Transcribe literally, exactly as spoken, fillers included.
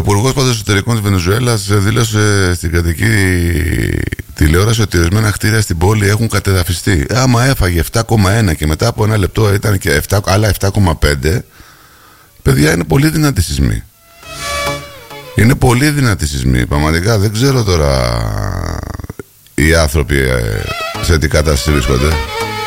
Υπουργός πάντως Εσωτερικών της Βενεζουέλας δήλωσε στην κρατική τηλεόραση ότι ορισμένα κτίρια στην πόλη έχουν κατεδαφιστεί. Άμα έφαγε επτά κόμμα ένα και μετά από ένα λεπτό ήταν και επτά, άλλα επτά κόμμα πέντε, παιδιά, είναι πολύ δυνατή σεισμή. Είναι πολύ δυνατή σεισμή. Πραγματικά δεν ξέρω τώρα οι άνθρωποι σε τι κατάσταση βρίσκονται.